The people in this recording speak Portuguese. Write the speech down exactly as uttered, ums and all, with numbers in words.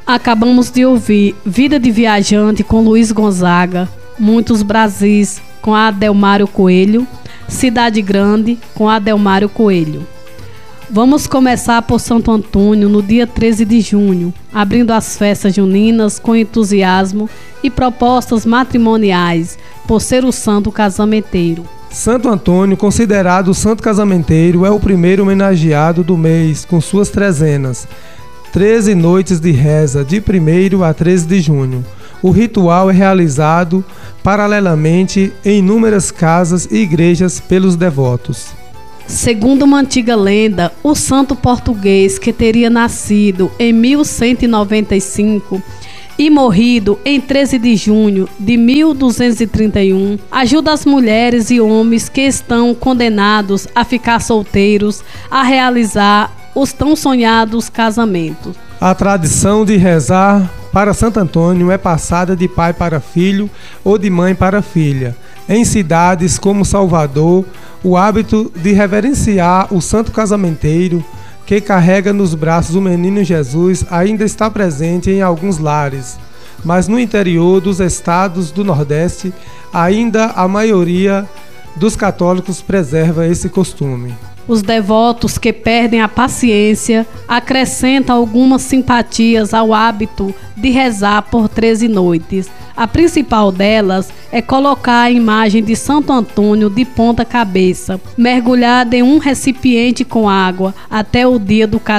Acabamos de ouvir Vida de Viajante com Luiz Gonzaga, Muitos Brasis com Adelmário Coelho, Cidade Grande com Adelmário Coelho. Vamos começar por Santo Antônio no dia treze de junho, abrindo as festas juninas com entusiasmo e propostas matrimoniais, por ser o santo casamenteiro. Santo Antônio, considerado o santo casamenteiro, é o primeiro homenageado do mês, com suas trezenas, treze noites de reza, de primeiro a treze de junho. O ritual é realizado paralelamente em inúmeras casas e igrejas pelos devotos. Segundo uma antiga lenda, o santo português, que teria nascido em mil cento e noventa e cinco e morrido em treze de junho de mil duzentos e trinta e um, ajuda as mulheres e homens que estão condenados a ficar solteiros a realizar os tão sonhados casamentos. A tradição de rezar para Santo Antônio é passada de pai para filho ou de mãe para filha. Em cidades como Salvador, o hábito de reverenciar o santo casamenteiro, que carrega nos braços o menino Jesus, ainda está presente em alguns lares. Mas no interior dos estados do Nordeste, ainda a maioria dos católicos preserva esse costume. Os devotos que perdem a paciência acrescentam algumas simpatias ao hábito de rezar por treze noites. A principal delas é colocar a imagem de Santo Antônio de ponta cabeça, mergulhada em um recipiente com água, até o dia do casamento.